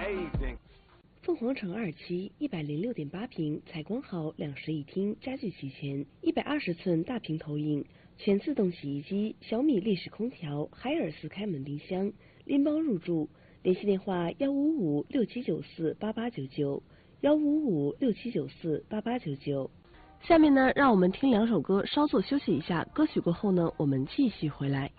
凤凰城2期106.8平，采光好，2室1厅，家具齐全，120寸大屏投影，全自动洗衣机，小米立式空调，海尔4开门冰箱，拎包入住。联系电话15567948899，15567948899。下面呢，让我们听2首歌，稍作休息一下。歌曲过后呢，我们继续回来。